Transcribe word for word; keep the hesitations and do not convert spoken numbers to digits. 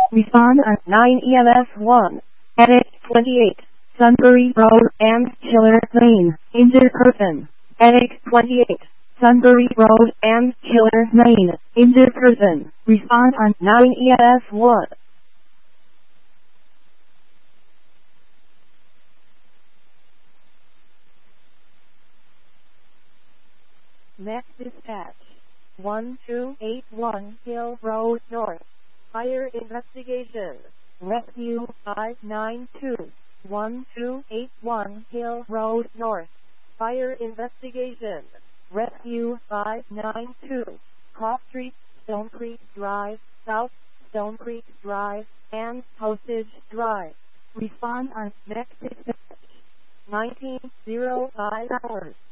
Respond on nine E M S one. Edit twenty-eight. Sunbury Road and Killer Lane. Injured person. Edit twenty-eight. Sunbury Road and Killer Lane. Injured person. Respond on nine E M S one. Next dispatch. one two eight one Hill Road North. Fire investigation. Rescue five nine two. one two eight one Hill Road North. Fire investigation. Rescue five nine two. Cross Street, Stone Creek Drive, South Stone Creek Drive, and Postage Drive. Respond on next dispatch. nineteen oh five hours.